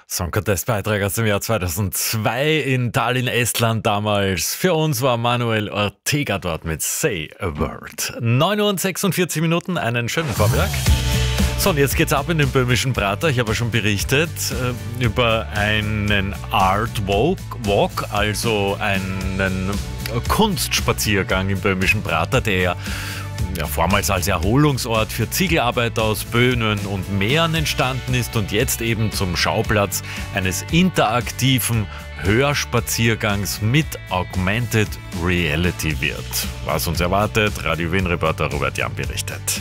Song Contest-Beitrag aus dem Jahr 2002 in Tallinn, Estland damals. Für uns war Manuel Ortega dort mit Say a Word. 9 Uhr und 46 Minuten, einen schönen Vormittag. So, und jetzt geht's ab in den böhmischen Prater. Ich habe ja schon berichtet über einen Art Walk, also einen Kunstspaziergang im böhmischen Prater, der ja vormals als Erholungsort für Ziegelarbeiter aus Böhmen und Mähren entstanden ist und jetzt eben zum Schauplatz eines interaktiven Hörspaziergangs mit Augmented Reality wird. Was uns erwartet, Radio Wien-Reporter Robert Jan berichtet.